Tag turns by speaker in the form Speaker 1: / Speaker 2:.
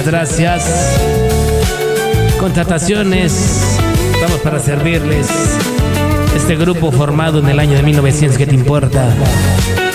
Speaker 1: gracias. Contrataciones, estamos para servirles. Este grupo formado en el año de 1900, ¿qué te importa?